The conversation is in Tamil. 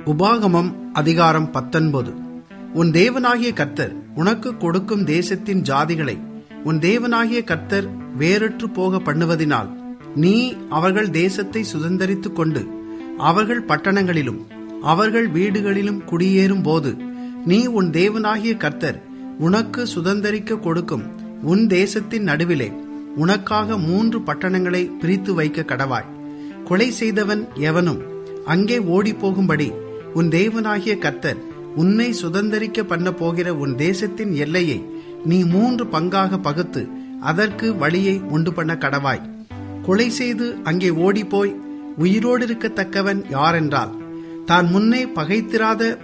உபாகமம் அதிகாரம் 19. உன் தேவனாகிய கர்த்தர் உனக்கு கொடுக்கும் தேசத்தின் ஜாதிகளை உன் தேவனாகிய கர்த்தர் வேறற்று போக பண்ணுவதினால் நீ அவர்கள் தேசத்தை சுதந்தரித்துக் கொண்டு அவர்கள் பட்டணங்களிலும் அவர்கள் வீடுகளிலும் குடியேறும் போது நீ உன் தேவனாகிய கர்த்தர் உனக்கு சுதந்தரிக்க கொடுக்கும் உன் தேசத்தின் நடுவிலே உனக்காக 3 பட்டணங்களை பிரித்து வைக்க கடவாய். கொலை செய்தவன் எவனும் அங்கே ஓடிப்போகும்படி உன் தேவனாகிய கர்த்தர் உன்னை சுதந்தரிக்க பண்ண போகிற உன் தேசத்தின் எல்லையை நீ 3 பங்காக பகுத்து அதற்கு வழியை உண்டு பண்ண கடவாய். கொலை செய்து அங்கே ஓடிப்போய் உயிரோடு இருக்கத்தக்கவன் யாரென்றால் தான் முன்னே பகைத்திராத